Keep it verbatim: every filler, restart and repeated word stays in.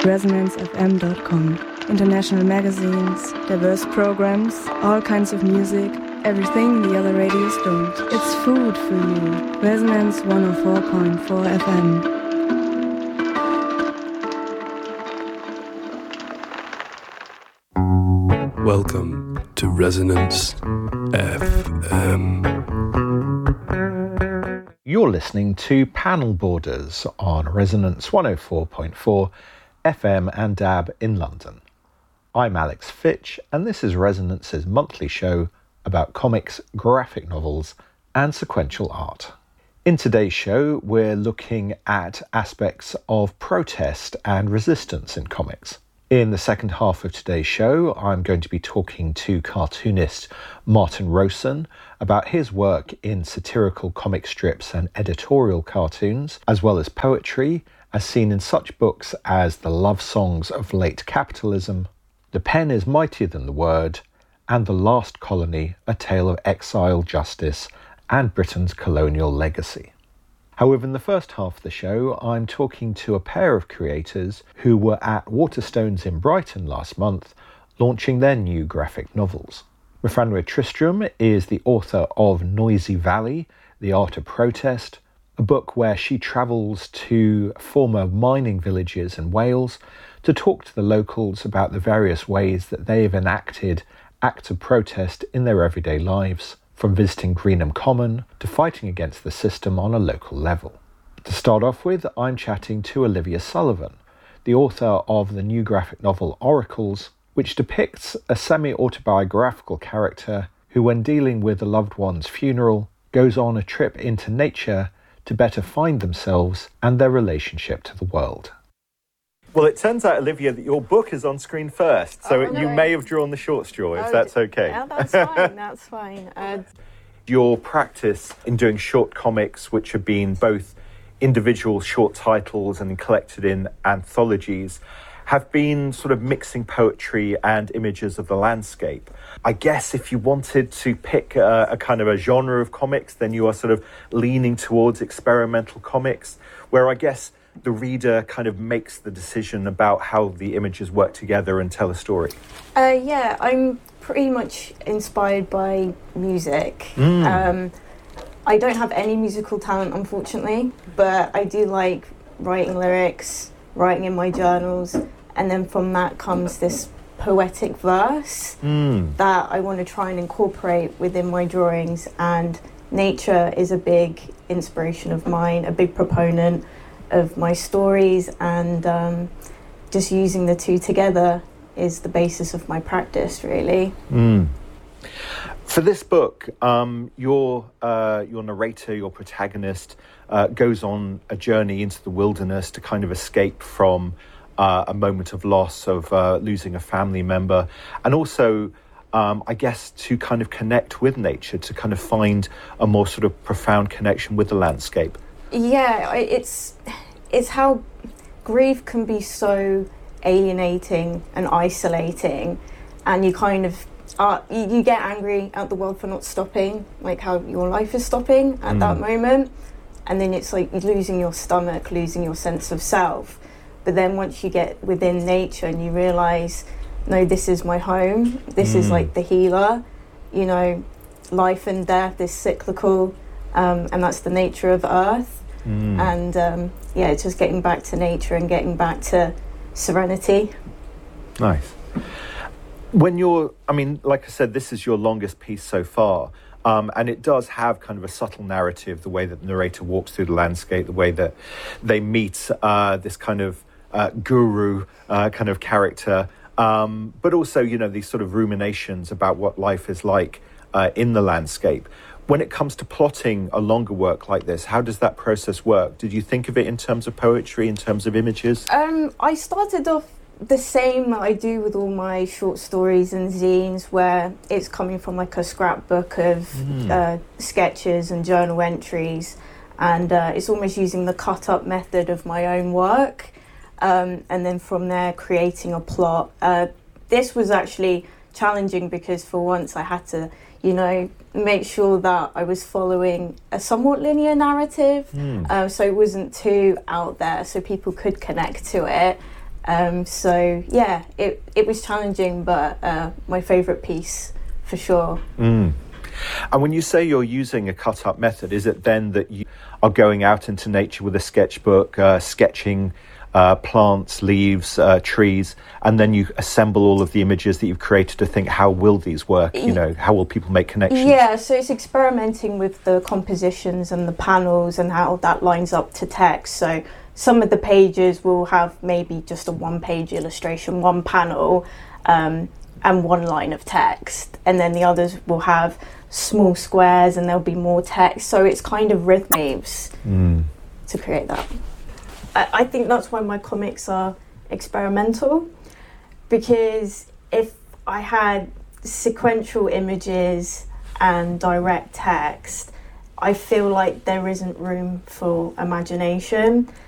resonance f m dot com. International magazines, diverse programs, all kinds of music, everything the other radios don't. It's food for you. Resonance one oh four point four F M. Welcome to Resonance F M. You're listening to Panel Borders on Resonance one oh four point four F M and D A B in London. I'm Alex Fitch, and this is Resonance's monthly show about comics, graphic novels, and sequential art. In today's show, we're looking at aspects of protest and resistance in comics. In the second half of today's show, I'm going to be talking to cartoonist Martin Rowson about his work in satirical comic strips and editorial cartoons, as well as poetry, as seen in such books as The Love Songs of Late Capitalism, The Pen is Mightier Than the Word, and The Last Colony, A Tale of Exile, Justice, and Britain's Colonial Legacy. However, in the first half of the show, I'm talking to a pair of creators who were at Waterstones in Brighton last month, launching their new graphic novels. Mifranwyr Tristram is the author of Noisy Valley, The Art of Protest, a book where she travels to former mining villages in Wales to talk to the locals about the various ways that they have enacted acts of protest in their everyday lives, from visiting Greenham Common to fighting against the system on a local level. To start off with, I'm chatting to Olivia Sullivan, the author of the new graphic novel Oracles, which depicts a semi-autobiographical character who, when dealing with a loved one's funeral, goes on a trip into nature to better find themselves and their relationship to the world. Well, it turns out, Olivia, that your book is on screen first, so oh, no. you may have drawn the short straw, if oh, that's okay. Yeah, that's fine, that's fine. Uh, Your practice in doing short comics, which have been both individual short titles and collected in anthologies, have been sort of mixing poetry and images of the landscape. I guess if you wanted to pick a, a kind of a genre of comics, then you are sort of leaning towards experimental comics, where I guess the reader kind of makes the decision about how the images work together and tell a story. uh, yeah, I'm pretty much inspired by music. Mm. Um, I don't have any musical talent, unfortunately, but I do like writing lyrics, writing in my journals, and then from that comes this poetic verse Mm. that I want to try and incorporate within my drawings, and nature is a big inspiration of mine, a big proponent of my stories, and um, just using the two together is the basis of my practice, really. Mm. For this book, um, your uh, your narrator, your protagonist, uh, goes on a journey into the wilderness to kind of escape from uh, a moment of loss, of uh, losing a family member, and also, um, I guess, to kind of connect with nature, to kind of find a more sort of profound connection with the landscape. Yeah, I- it's it's how grief can be so alienating and isolating, and you kind of are, you, you get angry at the world for not stopping, like how your life is stopping at Mm. that moment, and then it's like you're losing your stomach, losing your sense of self. But then once you get within nature and you realise, no, this is my home, this Mm. is like the healer, you know, life and death is cyclical, um, and that's the nature of Earth. Mm. And um, yeah, it's just getting back to nature and getting back to serenity. Nice. When you're, I mean, like I said, this is your longest piece so far, um, and it does have kind of a subtle narrative, the way that the narrator walks through the landscape, the way that they meet uh, this kind of uh, guru uh, kind of character, um, but also, you know, these sort of ruminations about what life is like uh, in the landscape. When it comes to plotting a longer work like this, how does that process work? Did you think of it in terms of poetry, in terms of images? Um, I started off the same that I do with all my short stories and zines, where it's coming from like a scrapbook of Mm. uh, sketches and journal entries, and uh, it's almost using the cut-up method of my own work, um, and then from there creating a plot. Uh, this was actually challenging because for once I had to, you know, make sure that I was following a somewhat linear narrative, Mm. uh, so it wasn't too out there, so people could connect to it. Um, so yeah, it, it was challenging, but uh, my favourite piece for sure. Mm. And when you say you're using a cut-up method, is it then that you are going out into nature with a sketchbook, uh, sketching uh, plants, leaves, uh, trees, and then you assemble all of the images that you've created to think, how will these work? You know, how will people make connections? Yeah, so it's experimenting with the compositions and the panels and how that lines up to text. So some of the pages will have maybe just a one-page illustration, one panel, um, and one line of text, and then the others will have small squares and there'll be more text. So it's kind of rhythms mm. to create that. I, I think that's why my comics are experimental, because if I had sequential images and direct text, I feel like there isn't room for imagination.